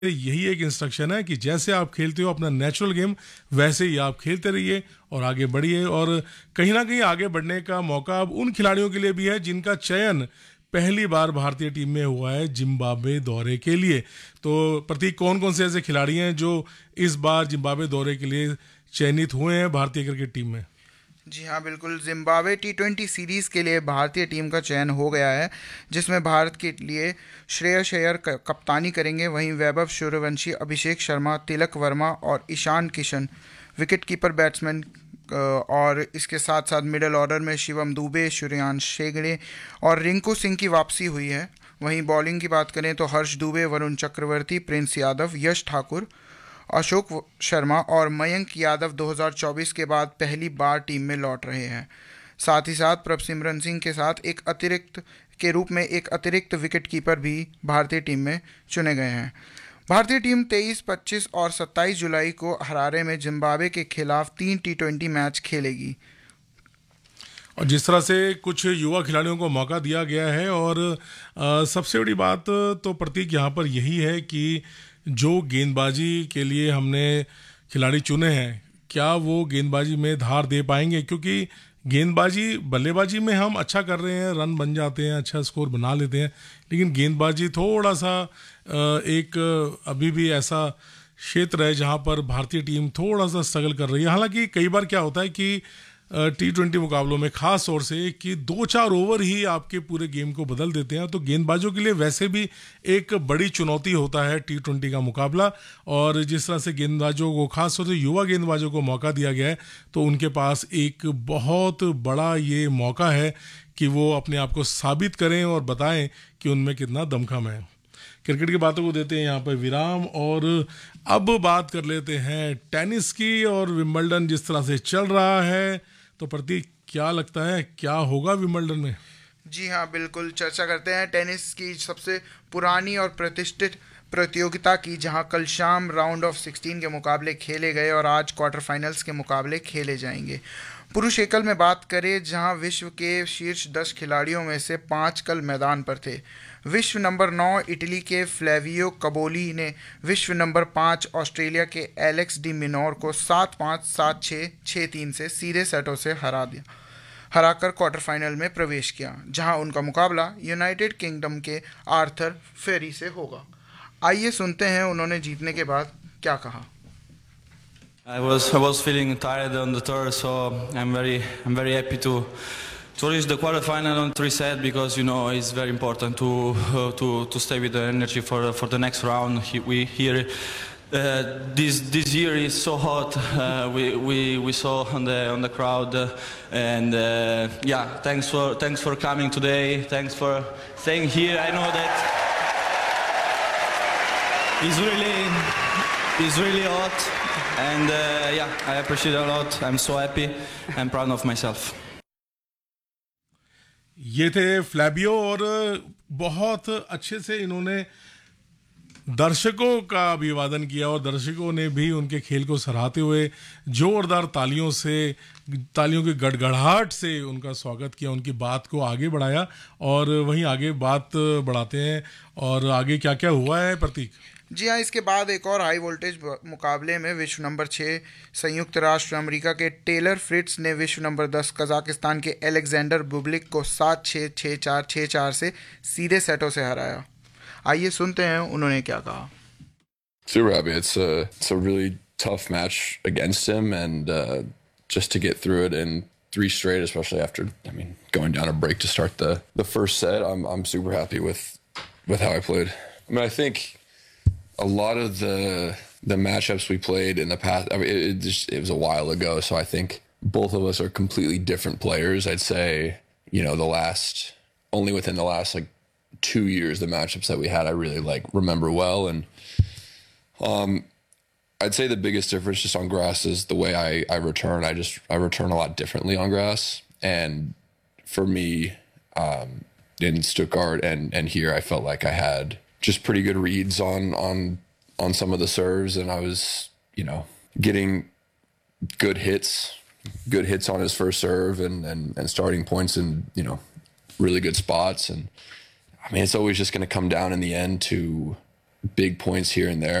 यही एक इंस्ट्रक्शन है कि जैसे आप खेलते हो अपना नेचुरल गेम, वैसे ही आप खेलते रहिए और आगे बढ़िए। और कहीं ना कहीं आगे बढ़ने का मौका अब उन खिलाड़ियों के लिए भी है जिनका चयन पहली बार भारतीय टीम में हुआ है जिम्बाब्वे दौरे के लिए। तो प्रतीक, कौन कौन से ऐसे खिलाड़ी हैं जो इस बार जिम्बाब्वे दौरे के लिए चयनित हुए हैं भारतीय क्रिकेट टीम में? जी हाँ, बिल्कुल। जिम्बाब्वे टी20 सीरीज़ के लिए भारतीय टीम का चयन हो गया है, जिसमें भारत के लिए श्रेयस अय्यर कप्तानी करेंगे। वहीं वैभव सूर्यवंशी, अभिषेक शर्मा, तिलक वर्मा और Ishan Kishan wicket keeper batsman, और इसके साथ साथ मिडिल ऑर्डर में शिवम दुबे, सूर्यांश शेगड़े और रिंकू सिंह की वापसी हुई है। वहीं बॉलिंग की बात करें तो हर्ष दुबे, वरुण चक्रवर्ती, प्रिंस यादव, यश ठाकुर, अशोक शर्मा और मयंक यादव 2024 के बाद पहली बार टीम में लौट रहे हैं। साथ ही साथ प्रभसिमरन सिंह के साथ एक अतिरिक्त के रूप में एक अतिरिक्त विकेट कीपर भी भारतीय टीम में चुने गए हैं। भारतीय टीम 23, 25 और 27 जुलाई को हरारे में जिम्बाब्वे के खिलाफ 3 टी20 मैच खेलेगी। और जिस तरह से कुछ युवा खिलाड़ियों को मौका दिया गया है, और सबसे बड़ी बात तो प्रतीक यहाँ पर यही है कि जो गेंदबाजी के लिए हमने खिलाड़ी चुने हैं, क्या वो गेंदबाजी में धार दे पाएंगे? क्योंकि गेंदबाजी, बल्लेबाजी में हम अच्छा कर रहे हैं, रन बन जाते हैं, अच्छा स्कोर बना लेते हैं, लेकिन गेंदबाजी थोड़ा सा एक अभी भी ऐसा क्षेत्र है जहाँ पर भारतीय टीम थोड़ा सा स्ट्रगल कर रही है। हालांकि कई बार क्या होता है कि टी20 मुकाबलों में खास तौर से कि 2-4 ओवर ही आपके पूरे गेम को बदल देते हैं, तो गेंदबाजों के लिए वैसे भी एक बड़ी चुनौती होता है टी20 का मुकाबला। और जिस तरह से गेंदबाजों को, खास तौर से युवा गेंदबाजों को मौका दिया गया है, तो उनके पास एक बहुत बड़ा ये मौका है कि वो अपने आप को साबित करें और बताएं कि उनमें कितना दमखम है। क्रिकेट की बातों को देते हैं यहाँ पर विराम, और अब बात कर लेते हैं टेनिस की। और विंबलडन जिस तरह से चल रहा है, तो प्रतीक, क्या लगता है क्या होगा विंबलडन में? जी हाँ, बिल्कुल। चर्चा करते हैं टेनिस की सबसे पुरानी और प्रतिष्ठित प्रतियोगिता की, जहां कल शाम राउंड ऑफ 16 के मुकाबले खेले गए और आज क्वार्टर फाइनल्स के मुकाबले खेले जाएंगे। पुरुष एकल में बात करें, जहां विश्व के शीर्ष 10 खिलाड़ियों में से 5 कल मैदान पर थे। विश्व नंबर 9 इटली के फ्लेवियो कबोली ने विश्व नंबर 5 ऑस्ट्रेलिया के एलेक्स डी मिनोर को 7-5, 7-6, 6-3 से सीधे सेटों से हराकर क्वार्टर फाइनल में प्रवेश किया, जहां उनका मुकाबला यूनाइटेड किंगडम के आर्थर फेरी से होगा। आइए सुनते हैं उन्होंने जीतने के बाद क्या कहा। I was feeling tired on the tour, so I'm very happy to reach the quarterfinal on 3 set, because it's very important to stay with the energy for the next round. We here this year is so hot. We saw on the crowd, and yeah, thanks for coming today. Thanks for staying here. I know that it's really hot, and yeah, I appreciate it a lot. I'm so happy. I'm proud of myself. ये थे फ्लैबियो, और बहुत अच्छे से इन्होंने दर्शकों का अभिवादन किया, और दर्शकों ने भी उनके खेल को सराहते हुए जोरदार तालियों की गड़गड़ाहट से उनका स्वागत किया, उनकी बात को आगे बढ़ाया। और वहीं आगे बात बढ़ाते हैं, और आगे क्या क्या हुआ है प्रतीक? जी हाँ, इसके बाद एक और हाई वोल्टेज मुकाबले में विश्व नंबर 6 संयुक्त राष्ट्र अमेरिका के टेलर फ्रिट्स ने विश्व नंबर 10 कजाकिस्तान के एलेक्जेंडर बुब्लिक को 7-6, 6-4, 6-4 से सीधे सेटों से हराया। आइए सुनते हैं उन्होंने क्या कहा। Super happy. It's a really tough match against him, and just to get through it in 3 straight, especially after going down a break to start the first set, I'm super happy with how I played. I think a lot of the matchups we played in the past, it was a while ago, so I think both of us are completely different players. I'd say, only within the last 2 years, the matchups that we had, I really remember well. And I'd say the biggest difference just on grass is the way I return. I return a lot differently on grass. And for me, in Stuttgart and here, I felt like I had just pretty good reads on some of the serves, and I was, getting good hits on his first serve and starting points in, really good spots. And it's always just going to come down in the end to big points here and there.